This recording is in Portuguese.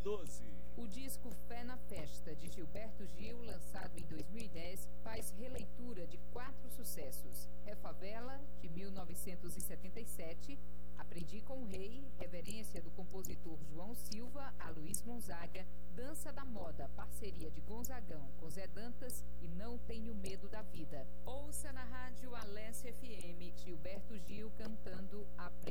2012. O disco Fé na Festa, de Gilberto Gil, lançado em 2010, faz releitura de 4 sucessos: Refavela, de 1977, Aprendi com o Rei, reverência do compositor João Silva a Luiz Gonzaga, Dança da Moda, parceria de Gonzagão com Zé Dantas, e Não Tenho Medo da Vida. Ouça na rádio Alesse FM, Gilberto Gil cantando Aprendi